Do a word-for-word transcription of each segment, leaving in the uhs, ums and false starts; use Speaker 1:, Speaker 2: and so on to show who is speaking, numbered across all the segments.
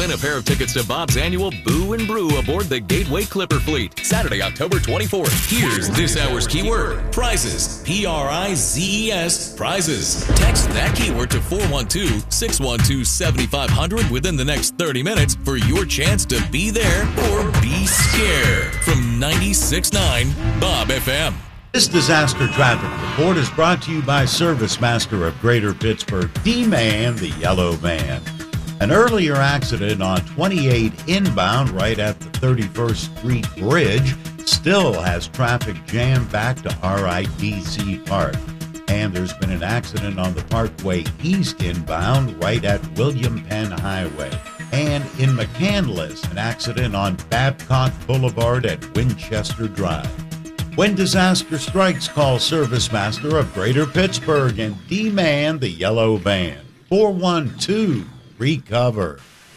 Speaker 1: Win a pair of tickets to Bob's annual Boo and Brew aboard the Gateway Clipper Fleet, Saturday, October twenty-fourth. Here's this hour's keyword. Prizes. P R I Z E S. Prizes. Text that keyword to four one two, six one two, seven five zero zero within the next thirty minutes for your chance to be there or be scared. From ninety-six point nine Bob F M.
Speaker 2: This disaster traffic report is brought to you by Service Master of Greater Pittsburgh, D-Man, the yellow van. An earlier accident on twenty-eight inbound right at the thirty-first Street Bridge still has traffic jammed back to R I T C Park. And there's been an accident on the Parkway East inbound right at William Penn Highway. And in McCandless, an accident on Babcock Boulevard at Winchester Drive. When disaster strikes, call Service Master of Greater Pittsburgh and D-Man the yellow van. four one two, recover.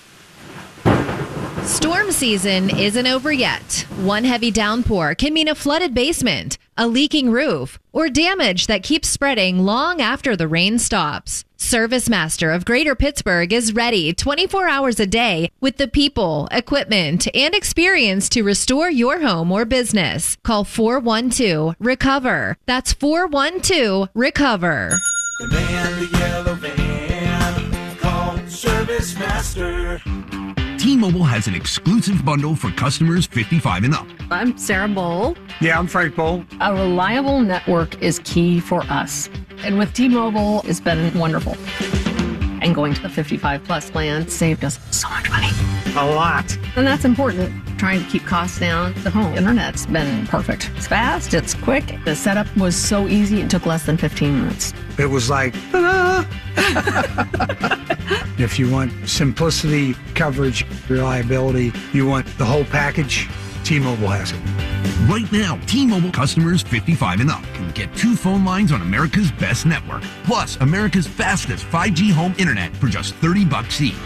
Speaker 3: Storm season isn't over yet. One heavy downpour can mean a flooded basement, a leaking roof, or damage that keeps spreading long after the rain stops. Service Master of Greater Pittsburgh is ready twenty-four hours a day with the people, equipment, and experience to restore your home or business. Call four one two, recover. That's four one two, recover.
Speaker 4: The van, the yellow van, call Service Master.
Speaker 5: T-Mobile has an exclusive bundle for customers fifty-five and up.
Speaker 6: I'm Sarah Bowl.
Speaker 7: Yeah, I'm Frank Bowl.
Speaker 6: A reliable network is key for us. And with T-Mobile, it's been wonderful. And going to the fifty-five plus plan saved us so much money.
Speaker 7: A lot.
Speaker 6: And that's important. Trying to keep costs down. The home internet's been perfect. It's fast, it's quick. The setup was so easy, it took less than fifteen minutes.
Speaker 7: It was like, ta-da! If you want simplicity, coverage, reliability, you want the whole package, T-Mobile has it.
Speaker 5: Right now, T-Mobile customers fifty-five and up can get two phone lines on America's best network, plus America's fastest five G home internet for just thirty bucks each.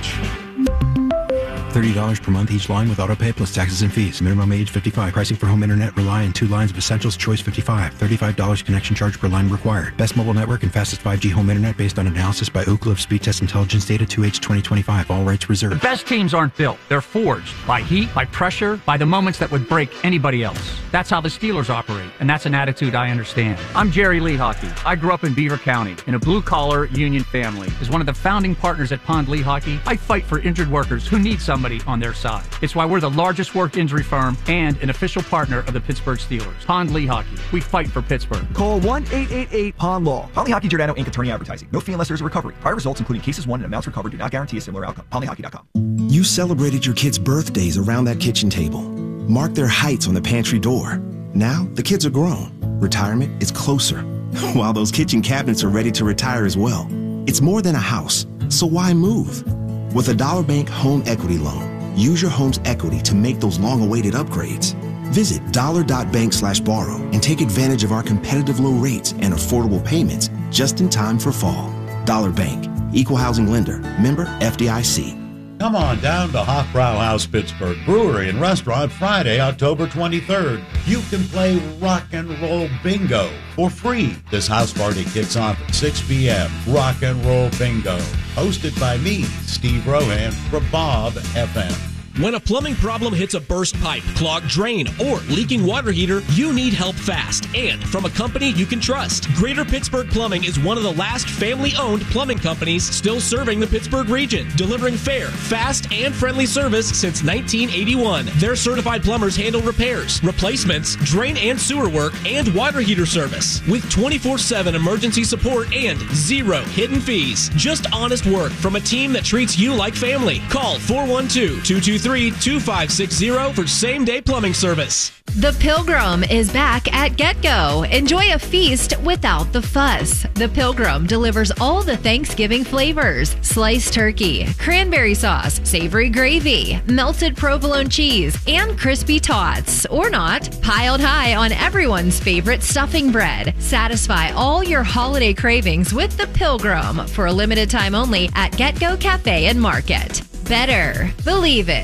Speaker 8: thirty dollars per month each line with autopay plus taxes and fees. Minimum age fifty-five. Pricing for home internet rely on two lines of Essentials Choice fifty-five. thirty-five dollars connection charge per line required. Best mobile network and fastest five G home internet based on analysis by Ookla of Speed Test Intelligence Data two H twenty twenty-five. All rights reserved.
Speaker 9: The best teams aren't built. They're forged by heat, by pressure, by the moments that would break anybody else. That's how the Steelers operate, and that's an attitude I understand. I'm Jerry Lee Hockey. I grew up in Beaver County in a blue-collar union family. As one of the founding partners at Pond Lee Hockey, I fight for injured workers who need somebody on their side. It's why we're the largest work injury firm and an official partner of the Pittsburgh Steelers. Pond Lee Hockey. We fight for Pittsburgh.
Speaker 10: Call one eight eight eight, P O N D Law. Pond Lee Hockey Giordano Incorporated. Attorney advertising. No fee unless there's a recovery. Prior results, including cases won and amounts recovered, do not guarantee a similar outcome. pond lee hockey dot com.
Speaker 11: You celebrated your kids' birthdays around that kitchen table. Marked their heights on the pantry door. Now, the kids are grown. Retirement is closer. While those kitchen cabinets are ready to retire as well. It's more than a house, so why move? With a Dollar Bank Home Equity Loan, use your home's equity to make those long-awaited upgrades. Visit dollar.bank slash borrow and take advantage of our competitive low rates and affordable payments just in time for fall. Dollar Bank, Equal Housing Lender, member F D I C.
Speaker 2: Come on down to Hofbrauhaus Pittsburgh Brewery and Restaurant Friday, October twenty-third. You can play rock and roll bingo for free. This house party kicks off at six p.m. Rock and roll bingo. Hosted by me, Steve Rohan, for Bob F M.
Speaker 12: When a plumbing problem hits a burst pipe, clogged drain, or leaking water heater, you need help fast and from a company you can trust. Greater Pittsburgh Plumbing is one of the last family-owned plumbing companies still serving the Pittsburgh region, delivering fair, fast, and friendly service since nineteen eighty-one. Their certified plumbers handle repairs, replacements, drain and sewer work, and water heater service. With twenty-four seven emergency support and zero hidden fees. Just honest work from a team that treats you like family. Call four one two, two two three, two five six zero for same-day plumbing service.
Speaker 3: The Pilgrim is back at Get-Go. Enjoy a feast without the fuss. The Pilgrim delivers all the Thanksgiving flavors. Sliced turkey, cranberry sauce, savory gravy, melted provolone cheese, and crispy tots, or not, piled high on everyone's favorite stuffing bread. Satisfy all your holiday cravings with The Pilgrim for a limited time only at Get-Go Cafe and Market. Better. Believe it.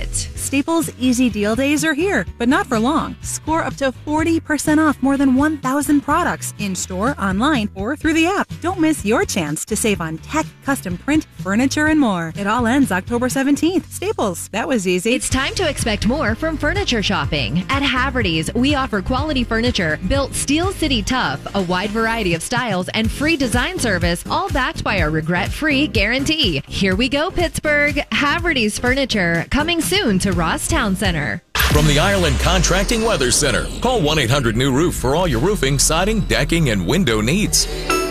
Speaker 13: Staples Easy Deal Days are here, but not for long. Score up to forty percent off more than one thousand products in-store, online, or through the app. Don't miss your chance to save on tech, custom print, furniture, and more. It all ends October seventeenth. Staples, that was easy.
Speaker 3: It's time to expect more from furniture shopping. At Haverty's, we offer quality furniture built Steel City tough, a wide variety of styles, and free design service, all backed by our regret-free guarantee. Here we go, Pittsburgh. Haverty's Furniture, coming soon to Ross Town Center.
Speaker 1: From the Ireland Contracting Weather Center, call one eight hundred new roof for all your roofing, siding, decking, and window needs.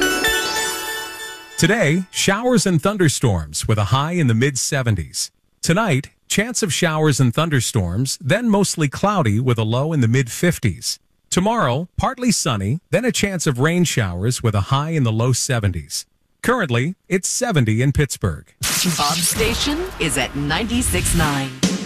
Speaker 14: Today, showers and thunderstorms with a high in the mid seventies. Tonight, chance of showers and thunderstorms, then mostly cloudy with a low in the mid fifties. Tomorrow, partly sunny, then a chance of rain showers with a high in the low seventies. Currently, it's seventy in Pittsburgh.
Speaker 15: Bob's station is at ninety-six point nine.